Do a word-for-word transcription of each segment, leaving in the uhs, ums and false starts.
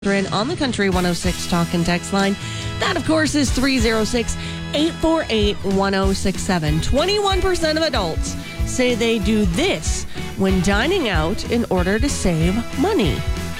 on the Country one oh six Talk and Text line. That, of course, is three oh six, eight four eight, one oh six seven. twenty-one percent of adults say they do this when dining out in order to save money.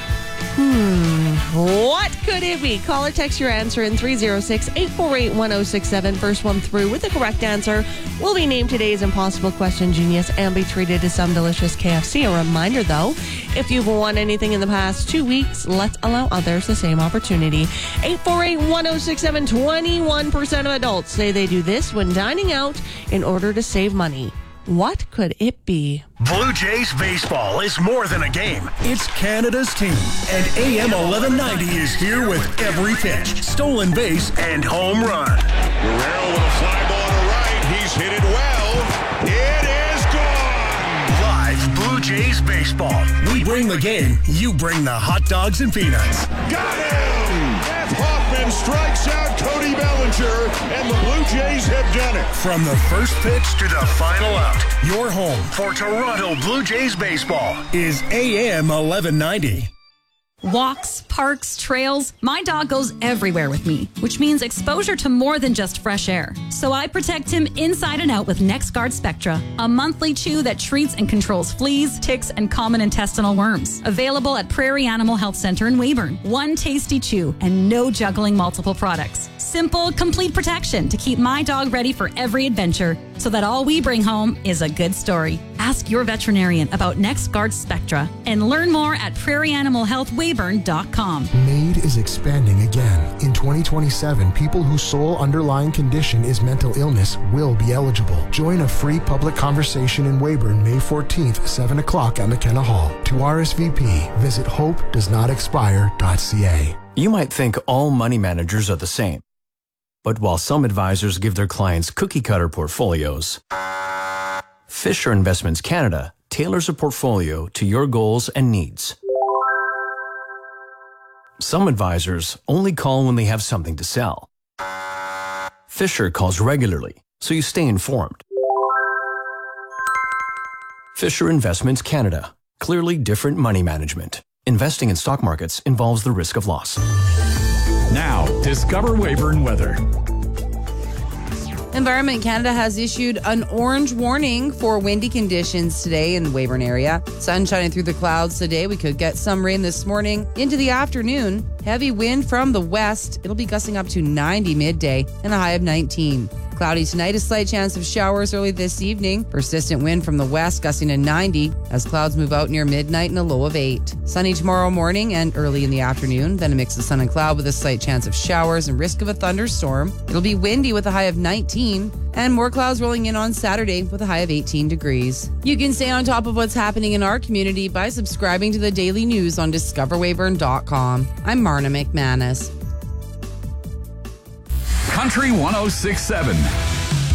Hmm, what could it be? Call or text your answer in three oh six, eight four eight, one oh six seven. First one through with the correct answer will be named today's Impossible Question Genius and be treated to some delicious K F C. A reminder, though, if you've won anything in the past two weeks, let's allow others the same opportunity. eight four eight, one oh six seven. twenty-one percent of adults say they do this when dining out in order to save money. What could it be? Blue Jays baseball is more than a game. It's Canada's team. And A M eleven ninety is here with every pitch, stolen base, and home run. Guerrero with a fly ball to right. He's hit it well. It is gone. Live Blue Jays baseball. We bring the game. You bring the hot dogs and peanuts. Got him! Jeff Hoffman strikes out Cody Bellinger, and the Blue Jays have done it. From the first pitch to the final out, your home for Toronto Blue Jays baseball is A M eleven ninety. Walks, parks, trails. My dog goes everywhere with me, which means exposure to more than just fresh air. So I protect him inside and out with NexGard Spectra, a monthly chew that treats and controls fleas, ticks, and common intestinal worms. Available at Prairie Animal Health Center in Weyburn. One tasty chew and no juggling multiple products. Simple, complete protection to keep my dog ready for every adventure so that all we bring home is a good story. Ask your veterinarian about NexGard Spectra and learn more at prairie animal health weyburn dot com. MAID is expanding again. In twenty twenty-seven, people whose sole underlying condition is mental illness will be eligible. Join a free public conversation in Weyburn May fourteenth, seven o'clock at McKenna Hall. To R S V P, visit hope does not expire dot c a. You might think all money managers are the same. But while some advisors give their clients cookie-cutter portfolios, Fisher Investments Canada tailors a portfolio to your goals and needs. Some advisors only call when they have something to sell. Fisher calls regularly, so you stay informed. Fisher Investments Canada. Clearly different money management. Investing in stock markets involves the risk of loss. Now, discover Weyburn weather. Environment Canada has issued an orange warning for windy conditions today in the Weyburn area. Sun shining through the clouds today. We could get some rain this morning into the afternoon. Heavy wind from the west. It'll be gusting up to ninety midday and a high of nineteen. Cloudy tonight, a slight chance of showers early this evening. Persistent wind from the west gusting to ninety as clouds move out near midnight and a low of eight. Sunny tomorrow morning and early in the afternoon. Then a mix of sun and cloud with a slight chance of showers and risk of a thunderstorm. It'll be windy with a high of nineteen and more clouds rolling in on Saturday with a high of eighteen degrees. You can stay on top of what's happening in our community by subscribing to the daily news on discover weyburn dot com. I'm Marna McManus. Country one oh six seven.